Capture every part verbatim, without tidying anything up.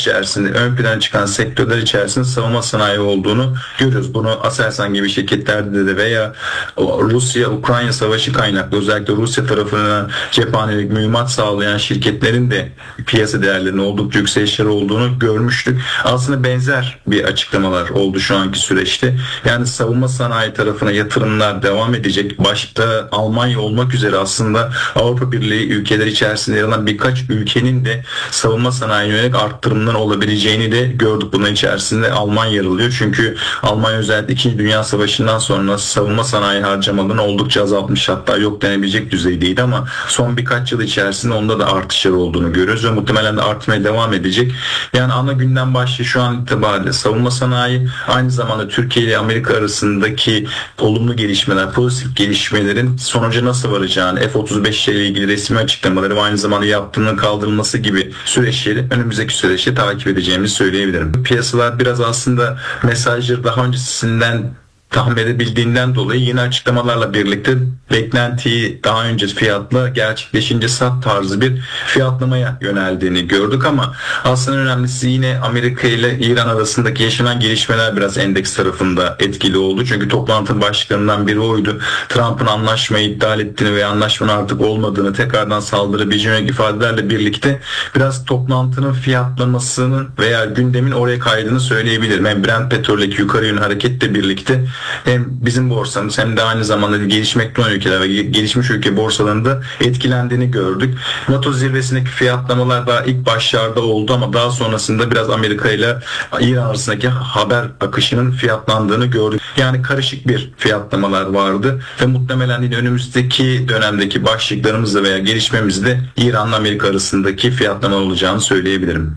içerisinde ön plana çıkan sektörler içerisinde savunma sanayi olduğunu görüyoruz. Bunu Aselsan gibi şirketlerde de veya Rusya-Ukrayna savaşı kaynaklı özellikle Rusya tarafına cephanelik mühimmat sağlayan şirketlerin de piyasa değerlerinin oldukça yükselişleri olduğunu görmüştük. Aslında benzer bir açıklamalar oldu şu anki süreçte. Yani savunma sanayi tarafına yatırımlar devam edecek. Başta Almanya olmak üzere aslında Avrupa Birliği ülkeleri içerisinde yer alan birkaç ülkenin de savunma sanayi yönelik arttırımların olabileceğini de gördük. Bunun içerisinde Almanya yer alıyor. Çünkü Almanya özellikle İkinci Dünya Savaşı'ndan sonra savunma sanayi harcamalarını oldukça azaltmış, hatta yok denebilecek düzeydeydi ama son birkaç yıl içerisinde onda da artışları olduğunu görüyoruz ve muhtemelen de artmaya devam edecek. Yani ana gündem başlığı şu an itibariyle savunma sanayi, aynı zamanda Türkiye ile Amerika arasındaki olumlu gelişmeler, pozitif gelişmelerin sonuca nasıl varacağını, F otuz beş ile ilgili resmi açıklamaları ve aynı zamanda yaptırımın kaldırılması gibi süreçleri önümüzdeki süreçte takip edeceğimizi söyleyebilirim. Piyasalar biraz aslında mesajları daha öncesinden tahmin edebildiğinden dolayı yeni açıklamalarla birlikte beklentiyi daha önce fiyatla gerçekleşince sat tarzı bir fiyatlamaya yöneldiğini gördük ama aslında önemlisi yine Amerika ile İran arasındaki yaşanan gelişmeler biraz endeks tarafında etkili oldu. Çünkü toplantının başlıklarından biri oydu. Trump'ın anlaşmayı iptal ettiğini ve anlaşmanın artık olmadığını, tekrardan saldırabileceğini ifadelerle birlikte biraz toplantının fiyatlamasının veya gündemin oraya kaydığını söyleyebilirim. Hem Brent petroldeki yukarı yönlü hareketle birlikte hem bizim borsamız hem de aynı zamanda gelişmekte olan ülkeler ve gelişmiş ülke borsalarında etkilendiğini gördük. NATO zirvesindeki fiyatlamalar daha ilk başlarda oldu ama daha sonrasında biraz Amerika ile İran arasındaki haber akışının fiyatlandığını gördük. Yani karışık bir fiyatlamalar vardı ve muhtemelen yine önümüzdeki dönemdeki başlıklarımızda veya gelişmemizde İran'la Amerika arasındaki fiyatlama olacağını söyleyebilirim.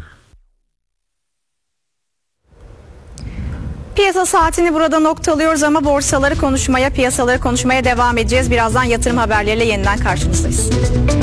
Piyasa saatini burada noktalıyoruz ama borsaları konuşmaya, piyasaları konuşmaya devam edeceğiz. Birazdan yatırım haberleriyle yeniden karşınızdayız.